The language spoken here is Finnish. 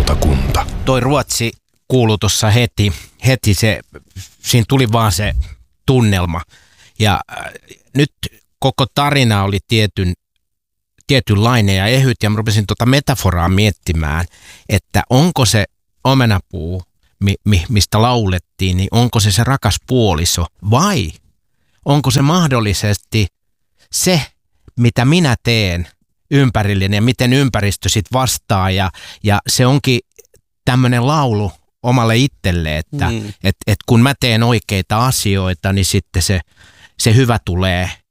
lautakunta. Toi Ruotsi kuului tuossa heti siinä tuli vaan se tunnelma. Ja nyt koko tarina oli tietynlainen ja ehyt, ja mä rupesin tuota metaforaa miettimään, että onko se omenapuu, mistä laulettiin, niin onko se rakas puoliso, vai onko se mahdollisesti se, mitä minä teen ympärillinen ja miten ympäristö sit vastaa, ja se onkin tämmöinen laulu omalle itselle, että et kun mä teen oikeita asioita, niin sitten se hyvä tulee